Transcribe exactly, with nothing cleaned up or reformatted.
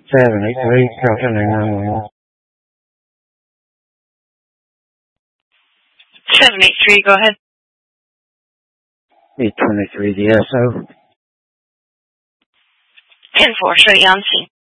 seven eight three, Delta nine nine one. seven eight three, go ahead. eight twenty-three, D S O. ten four, show you on scene.